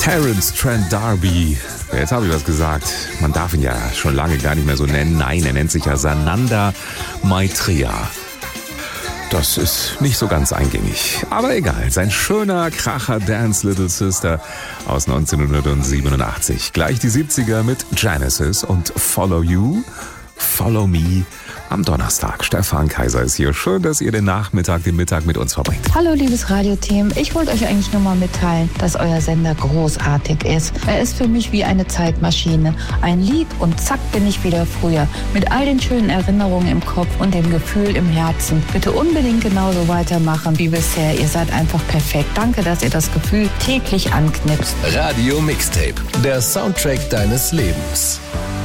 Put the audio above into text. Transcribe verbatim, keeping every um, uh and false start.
Terence Trent D'Arby. Jetzt habe ich was gesagt. Man darf ihn ja schon lange gar nicht mehr so nennen. Nein, er nennt sich ja Sananda Maitreya. Das ist nicht so ganz eingängig. Aber egal, sein schöner Kracher Dance Little Sister aus neunzehnhundertsiebenundachtzig. Gleich die siebziger mit Genesis und Follow You, Follow Me. Am Donnerstag. Stefan Kaiser ist hier. Schön, dass ihr den Nachmittag, den Mittag mit uns verbringt. Hallo, liebes Radioteam. Ich wollte euch eigentlich nur mal mitteilen, dass euer Sender großartig ist. Er ist für mich wie eine Zeitmaschine. Ein Lied und zack bin ich wieder früher. Mit all den schönen Erinnerungen im Kopf und dem Gefühl im Herzen. Bitte unbedingt genauso weitermachen wie bisher. Ihr seid einfach perfekt. Danke, dass ihr das Gefühl täglich anknipst. Radio Mixtape. Der Soundtrack deines Lebens.